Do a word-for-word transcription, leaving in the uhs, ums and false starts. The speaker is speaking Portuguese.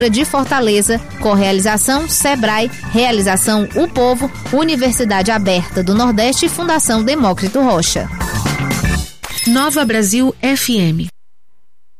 de Fortaleza, Correalização Sebrae, Realização O Povo, Universidade Aberta do Nordeste e Fundação Demócrito Rocha. Nova Brasil F M.